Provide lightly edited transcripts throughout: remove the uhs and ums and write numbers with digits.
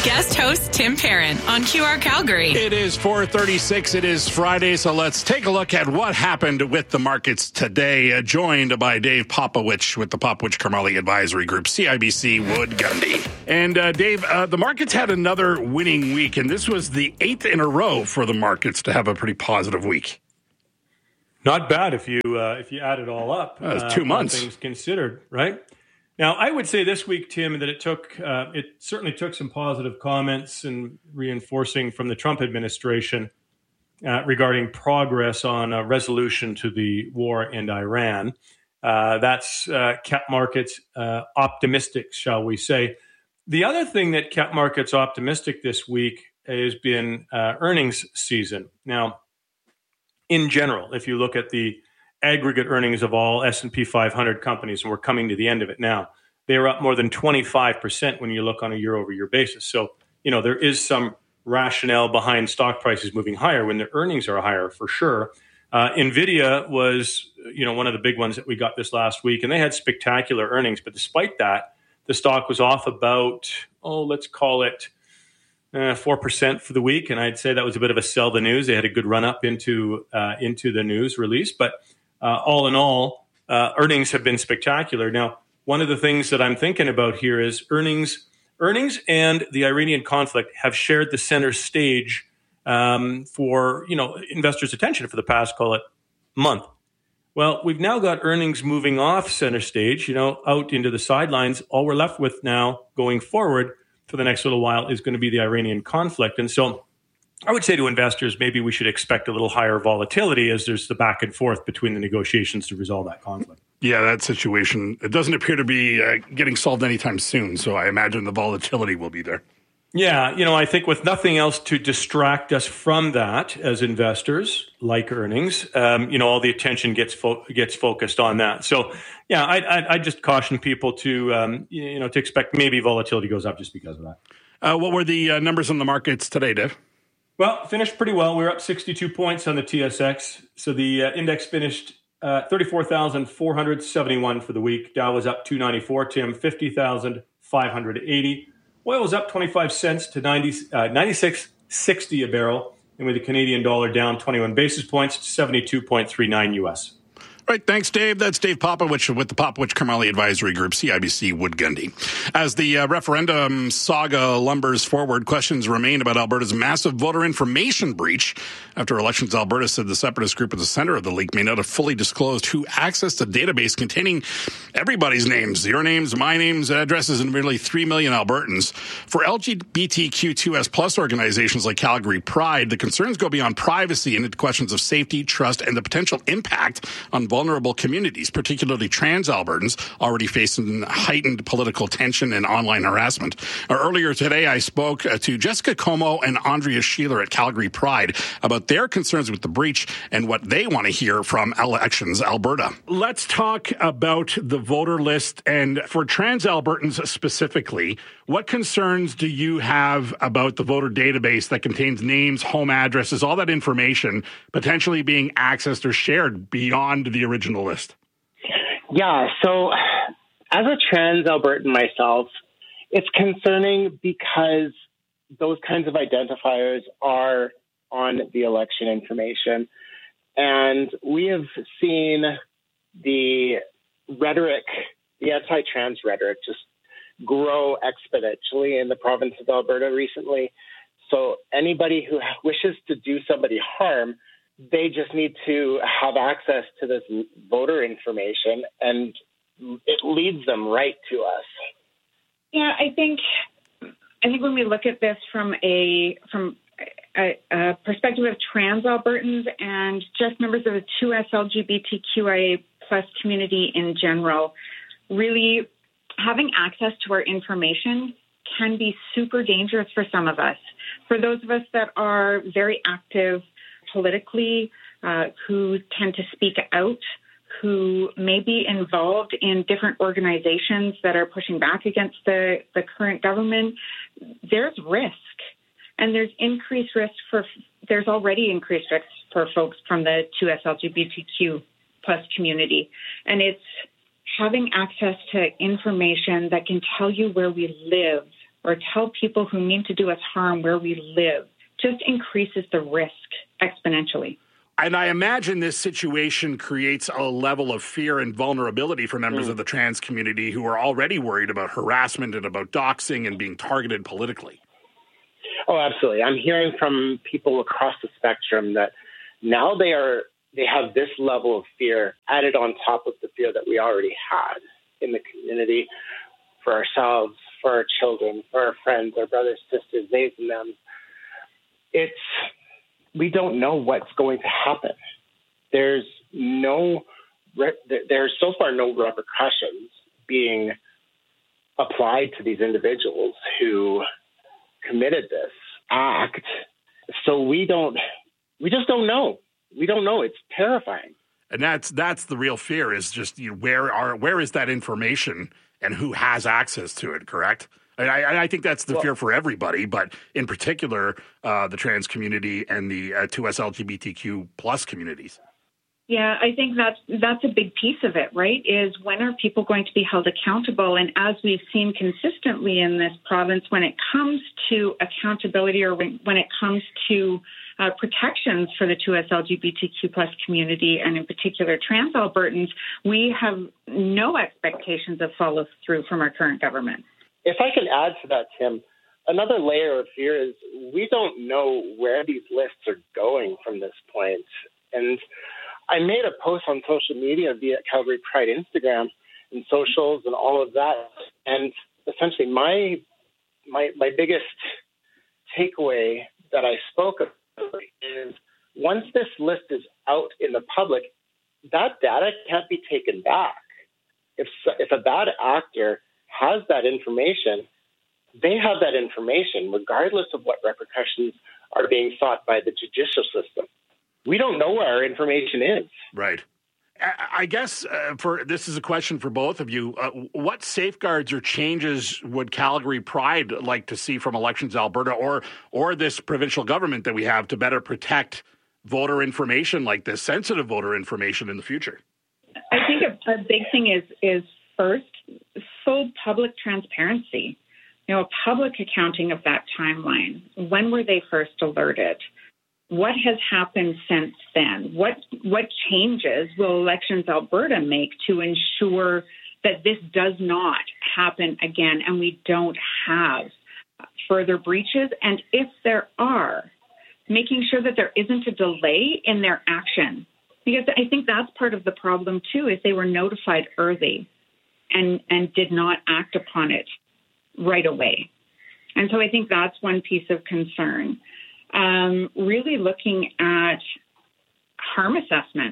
guest host Tim Perrin on QR Calgary. It is 4:36. It is Friday, so let's take a look at what happened with the markets today. Joined by Dave Popowich with the Popowich Karmali Advisory Group, CIBC Wood Gundy. And Dave, the markets had another winning week, and this was the 8th in a row for the markets to have a pretty positive week. Not bad if you add it all up. That's 2 months. All things considered, right? Now, I would say this week, Tim, that it certainly took some positive comments and reinforcing from the Trump administration regarding progress on a resolution to the war in Iran. That's kept markets optimistic, shall we say. The other thing that kept markets optimistic this week has been earnings season. Now, in general, if you look at the aggregate earnings of all S&P 500 companies, and we're coming to the end of it now, they are up more than 25% when you look on a year-over-year basis. So, there is some rationale behind stock prices moving higher when their earnings are higher, for sure. NVIDIA was, one of the big ones that we got this last week, and they had spectacular earnings. But despite that, the stock was off about, let's call it 4% for the week, and I'd say that was a bit of a sell the news. They had a good run up into the news release, but all in all, earnings have been spectacular. Now, one of the things that I'm thinking about here is earnings and the Iranian conflict have shared the center stage for investors' attention for the past, call it, month. Well, we've now got earnings moving off center stage, out into the sidelines. All we're left with now going forward for the next little while is going to be the Iranian conflict. And so I would say to investors, maybe we should expect a little higher volatility as there's the back and forth between the negotiations to resolve that conflict. Yeah, that situation, it doesn't appear to be getting solved anytime soon. So I imagine the volatility will be there. Yeah, I think with nothing else to distract us from that as investors, like earnings, all the attention gets focused on that. So, yeah, I just caution people to expect maybe volatility goes up just because of that. What were the numbers on the markets today, Dave? Well, finished pretty well. We're up 62 points on the TSX. So the index finished 34,471 for the week. Dow was up 294, Tim, 50,580. Oil was up 25 cents to 96.60 a barrel, and with the Canadian dollar down 21 basis points to 72.39 US. Right, thanks, Dave. That's Dave Popowich with the Popowich Karmali Advisory Group, CIBC Wood Gundy. As the referendum saga lumbers forward, questions remain about Alberta's massive voter information breach. After elections, Alberta said the separatist group at the center of the leak may not have fully disclosed who accessed a database containing everybody's names, your names, my names, addresses, and nearly 3 million Albertans. For LGBTQ2S plus organizations like Calgary Pride, the concerns go beyond privacy and into questions of safety, trust, and the potential impact on vulnerable communities, particularly trans Albertans, already facing heightened political tension and online harassment. Earlier today, I spoke to Jessica Como and Andrea Sheeler at Calgary Pride about their concerns with the breach and what they want to hear from Elections Alberta. Let's talk about the voter list, and for trans Albertans specifically, what concerns do you have about the voter database that contains names, home addresses, all that information potentially being accessed or shared beyond the original list? Yeah, so as a trans Albertan myself, it's concerning because those kinds of identifiers are on the election information. And we have seen the rhetoric, the anti-trans rhetoric, just grow exponentially in the province of Alberta recently. So anybody who wishes to do somebody harm, they just need to have access to this voter information, and it leads them right to us. Yeah, I think when we look at this from a perspective of trans Albertans and just members of the 2S LGBTQIA plus community in general, really having access to our information can be super dangerous for some of us. For those of us that are very active politically, who tend to speak out, who may be involved in different organizations that are pushing back against the current government, there's risk. And there's already increased risk for folks from the 2S LGBTQ plus community. And it's having access to information that can tell you where we live or tell people who mean to do us harm where we live just increases the risk exponentially. And I imagine this situation creates a level of fear and vulnerability for members of the trans community who are already worried about harassment and about doxing and being targeted politically. Oh, absolutely. I'm hearing from people across the spectrum that now they have this level of fear added on top of the fear that we already had in the community for ourselves, for our children, for our friends, our brothers, sisters, they and them. We don't know what's going to happen. There's so far no repercussions being applied to these individuals who committed this act. So we just don't know. We don't know. It's terrifying. And that's the real fear, is just where is that information and who has access to it, correct? I think that's the fear for everybody, but in particular, the trans community and the 2S LGBTQ plus communities. Yeah, I think that's a big piece of it, right? Is when are people going to be held accountable? And as we've seen consistently in this province, when it comes to accountability or when it comes to protections for the 2S LGBTQ plus community, and in particular trans Albertans, we have no expectations of follow through from our current government. If I can add to that, Tim, another layer of fear is we don't know where these lists are going from this point. And I made a post on social media via Calgary Pride Instagram and socials and all of that. And essentially my biggest takeaway that I spoke of is once this list is out in the public, that data can't be taken back. If a bad actor has that information, they have that information regardless of what repercussions are being sought by the judicial system. We don't know where our information is. Right. I guess this is a question for both of you. What safeguards or changes would Calgary Pride like to see from Elections Alberta or this provincial government that we have to better protect voter information like this, sensitive voter information in the future? I think a big thing is first, full public transparency. A public accounting of that timeline. When were they first alerted? What has happened since then? What changes will Elections Alberta make to ensure that this does not happen again and we don't have further breaches? And if there are, making sure that there isn't a delay in their action. Because I think that's part of the problem too, is they were notified early and did not act upon it right away. And so I think that's one piece of concern. Really looking at harm assessment.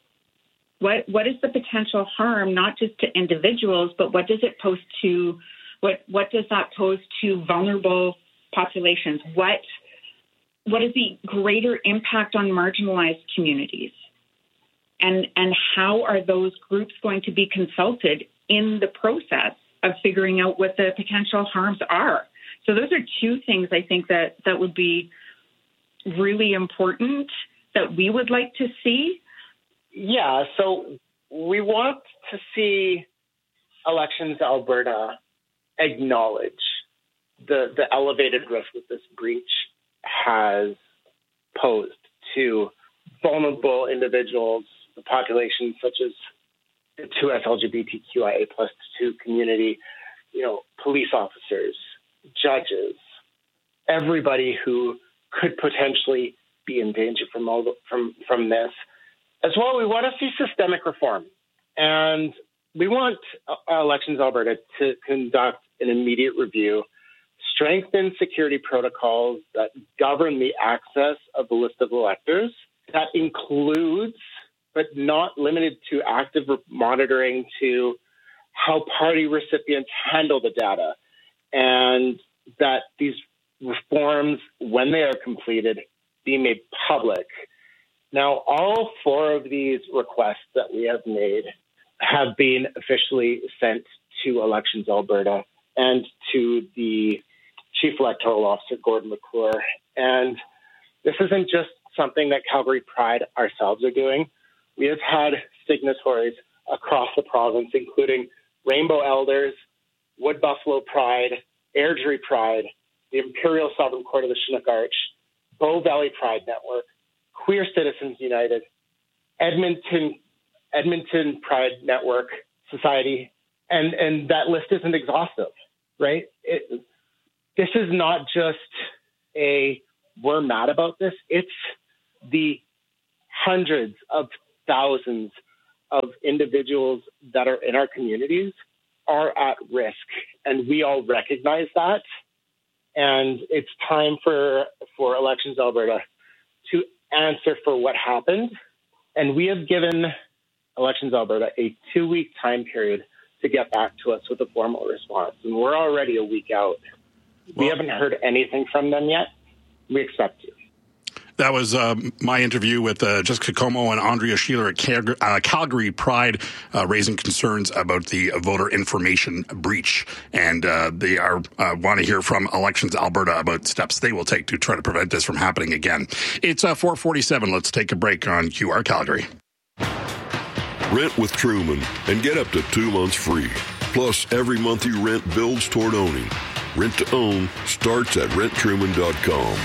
What is the potential harm, not just to individuals, but what does it pose to, what does that pose to vulnerable populations? What is the greater impact on marginalized communities? And how are those groups going to be consulted in the process of figuring out what the potential harms are? So those are two things I think that would be really important that we would like to see. Yeah, so we want to see Elections Alberta acknowledge the elevated risk that this breach has posed to vulnerable individuals, the population such as the 2S LGBTQIA plus 2 community, police officers, judges, everybody who could potentially be in danger from this. As well, we want to see systemic reform. And we want Elections Alberta to conduct an immediate review, strengthen security protocols that govern the access of the list of electors. That includes, but not limited to, active monitoring to how party recipients handle the data, and that these reforms, when they are completed, be made public. Now, all 4 of these requests that we have made have been officially sent to Elections Alberta and to the Chief Electoral Officer, Gordon McClure. And this isn't just something that Calgary Pride ourselves are doing. We have had signatories across the province, including Rainbow Elders, Wood Buffalo Pride, Airdrie Pride, the Imperial Sovereign Court of the Chinook Arch, Bow Valley Pride Network, Queer Citizens United, Edmonton Pride Network Society, and that list isn't exhaustive, right? This is not just we're mad about this. It's the hundreds of thousands of individuals that are in our communities are at risk, and we all recognize that. And it's time for Elections Alberta to answer for what happened. And we have given Elections Alberta a 2-week time period to get back to us with a formal response. And we're already a week out. We haven't heard anything from them yet. We expect to. That was my interview with Jessica Como and Andrea Sheeler at Calgary Pride, raising concerns about the voter information breach. And they want to hear from Elections Alberta about steps they will take to try to prevent this from happening again. It's 4:47. Let's take a break on QR Calgary. Rent with Truman and get up to 2 months free. Plus, every month you rent builds toward owning. Rent to own starts at renttruman.com.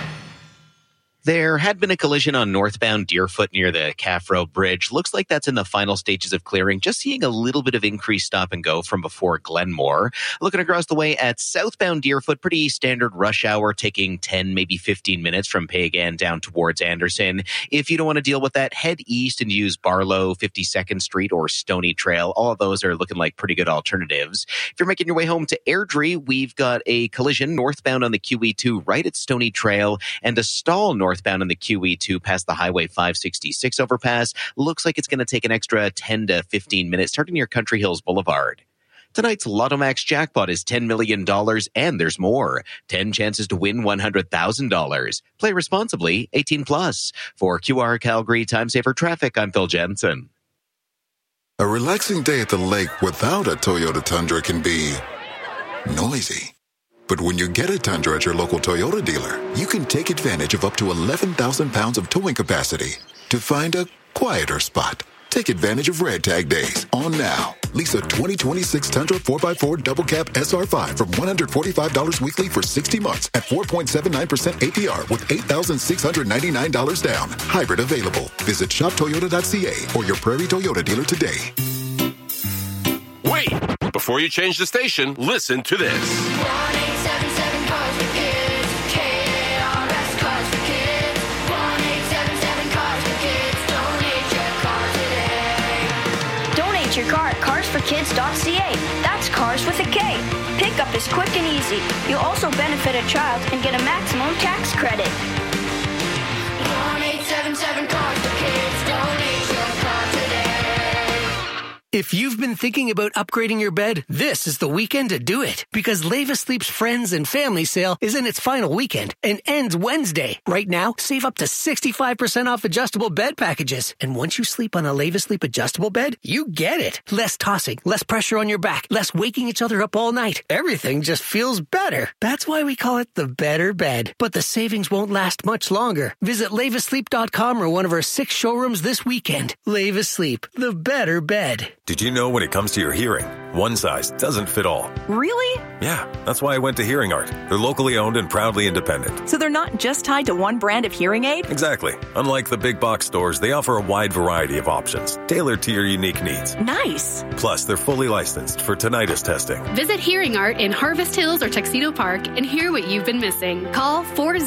There had been a collision on northbound Deerfoot near the Caffro Bridge. Looks like that's in the final stages of clearing. Just seeing a little bit of increased stop and go from before Glenmore. Looking across the way at southbound Deerfoot, pretty standard rush hour, taking 10, maybe 15 minutes from Pagan down towards Anderson. If you don't want to deal with that, head east and use Barlow, 52nd Street, or Stony Trail. All of those are looking like pretty good alternatives. If you're making your way home to Airdrie, we've got a collision northbound on the QE2 right at Stony Trail and a stall northbound on the QE2 past the Highway 566 overpass. Looks like it's going to take an extra 10 to 15 minutes starting near Country Hills Boulevard. Tonight's Lotto Max jackpot is $10 million, and there's more. 10 chances to win $100,000. Play responsibly, 18 plus. For QR Calgary Time Saver Traffic, I'm Phil Jensen. A relaxing day at the lake without a Toyota Tundra can be noisy. But when you get a Tundra at your local Toyota dealer, you can take advantage of up to 11,000 pounds of towing capacity to find a quieter spot. Take advantage of Red Tag Days on now. Lease a 2026 Tundra 4x4 Double Cab SR5 from $145 weekly for 60 months at 4.79% APR with $8,699 down. Hybrid available. Visit shoptoyota.ca or your Prairie Toyota dealer today. Wait! Before you change the station, listen to this. 1-877 Cars for Kids. KARS Cars for Kids. 1-877 Cars for Kids. Donate your car today. Donate your car at carsforkids.ca. That's cars with a K. Pickup is quick and easy. You'll also benefit a child and get a maximum tax credit. 1-877 Cars for Kids. Donate your car today. If you've been thinking about upgrading your bed, this is the weekend to do it. Because Leva Sleep's Friends and Family Sale is in its final weekend and ends Wednesday. Right now, save up to 65% off adjustable bed packages. And once you sleep on a Leva Sleep adjustable bed, you get it. Less tossing, less pressure on your back, less waking each other up all night. Everything just feels better. That's why we call it the better bed. But the savings won't last much longer. Visit levasleep.com or one of our 6 showrooms this weekend. Leva Sleep, the better bed. Did you know when it comes to your hearing, one size doesn't fit all? Really? Yeah, that's why I went to Hearing Art. They're locally owned and proudly independent. So they're not just tied to one brand of hearing aid? Exactly. Unlike the big box stores, they offer a wide variety of options, tailored to your unique needs. Nice. Plus, they're fully licensed for tinnitus testing. Visit Hearing Art in Harvest Hills or Tuxedo Park and hear what you've been missing. Call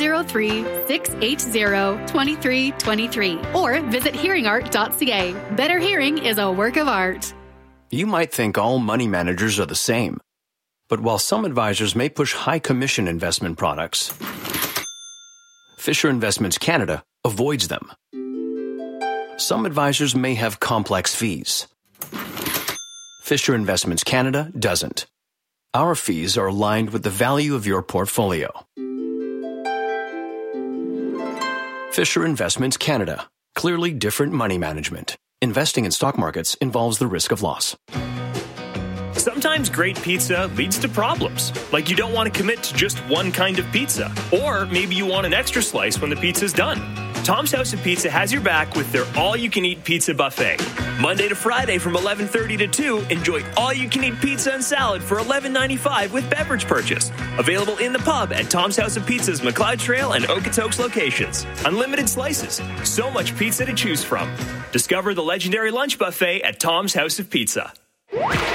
403-680-2323 or visit hearingart.ca. Better hearing is a work of art. You might think all money managers are the same. But while some advisors may push high commission investment products, Fisher Investments Canada avoids them. Some advisors may have complex fees. Fisher Investments Canada doesn't. Our fees are aligned with the value of your portfolio. Fisher Investments Canada. Clearly different money management. Investing in stock markets involves the risk of loss. Sometimes great pizza leads to problems, like you don't want to commit to just one kind of pizza, or maybe you want an extra slice when the pizza's done. Tom's House of Pizza has your back with their all-you-can-eat pizza buffet. Monday to Friday from 11:30 to 2, enjoy all-you-can-eat pizza and salad for $11.95 with beverage purchase. Available in the pub at Tom's House of Pizza's McLeod Trail and Okotoks locations. Unlimited slices. So much pizza to choose from. Discover the legendary lunch buffet at Tom's House of Pizza.